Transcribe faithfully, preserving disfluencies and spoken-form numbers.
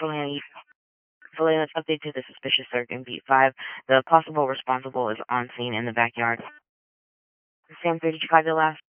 Selena, Selena, update to the suspicious search in Beat five. The possible responsible is on scene in the backyard. Sam three, did you copy the last?